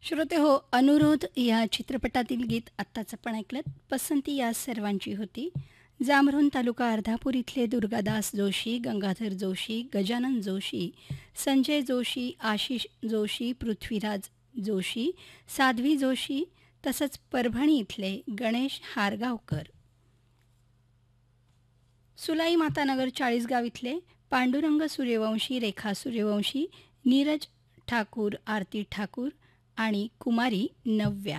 श्रोते हो, अनुरोध या चित्रपटातील गीत आत्ताच आपण ऐकलं. पसंती या सर्वांची होती. जामरुण तालुका अर्धापूर इथले दुर्गादास जोशी, गंगाधर जोशी, गजानन जोशी, संजय जोशी, आशिष जोशी, पृथ्वीराज जोशी, साध्वी जोशी तसंच परभणी इथले गणेश हारगावकर, सुलाई मातानगर चाळीसगाव इथले पांडुरंग सूर्यवंशी, रेखा सूर्यवंशी, नीरज ठाकूर, आरती ठाकूर आणि कुमारी नव्या,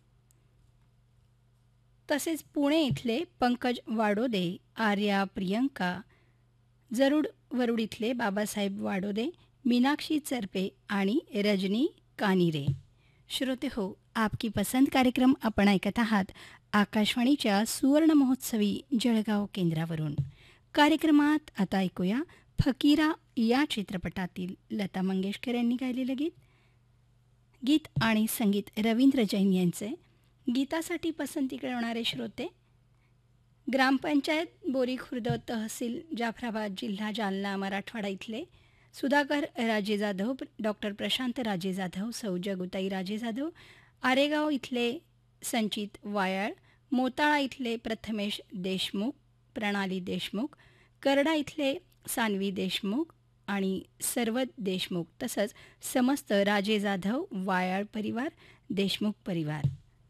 तसेच पुणे इथले पंकज वाडोदे, आर्या प्रियंका, जरूड वरुड इथले बाबासाहेब वाडोदे, मीनाक्षी चरपे आणि रजनी कानिरे. श्रोते हो, आपकी पसंत कार्यक्रम आपण ऐकत आहात आकाशवाणीच्या सुवर्ण महोत्सवी जळगाव केंद्रावरून. कार्यक्रमात आता ऐकूया फकीरा या चित्रपटातील लता मंगेशकर यांनी गायलेलं गीत. गीत आणि संगीत रवींद्र जैन यांचे. गीतासाठी पसंती कळवणारे श्रोते ग्रामपंचायत बोरी खुर्द, तहसील जाफराबाद, जिल्हा जालना, मराठवाडा इथले सुधाकर राजे जाधव, डॉक्टर प्रशांत राजे जाधव, सौ जगुताई राजे जाधव, आरेगाव इथले संचित वायाळ, मोताळा इथले प्रथमेश देशमुख, प्रणाली देशमुख, करडा इथले सानवी देशमुख आणि सर्वद देशमुख, तसंच समस्त राजे जाधव वायाळ परिवार, देशमुख परिवार.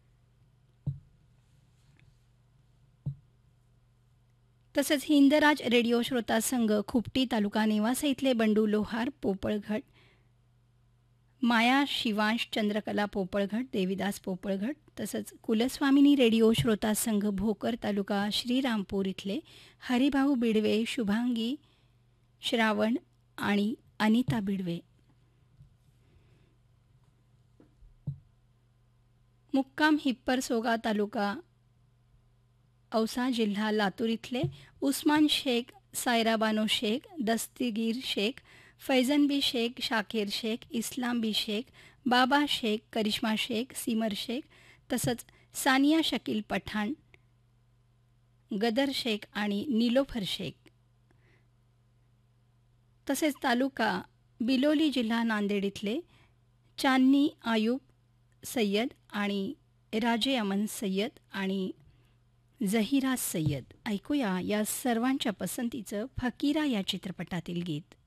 तसंच हिंदराज रेडिओ श्रोता संघ खुपटी तालुका नेवासा इथले बंडू लोहार पोपळघट, माया शिवांश चंद्रकला पोपळघट, देवीदास पोपळघट, तसंच कुलस्वामिनी रेडिओ श्रोता संघ भोकर तालुका श्रीरामपूर इथले हरिभाऊ बिडवे, शुभांगी श्रावण आणि अनिता बिडवे. मुक्काम हिप्परसोगा तालुका औसा, जिल्हा लातूर इथले उस्मान शेख, सायराबानो शेख, दस्तगीर शेख, फैजन बी शेख, शाकीर शेख, इस्लाम बी शेख, बाबा शेख, करिश्मा शेख, सीमर शेख, तसंच सानिया शकील पठाण, गदर शेख आणि नीलोफर शेख. तसेच तालुका बिलोली, जिल्हा नांदेड इथले चांदनी आयूब सय्यद आणि राजे अमन सय्यद आणि जहिरा सय्यद. ऐकूया या सर्वांच्या पसंतीचं फकीरा या चित्रपटातील गीत.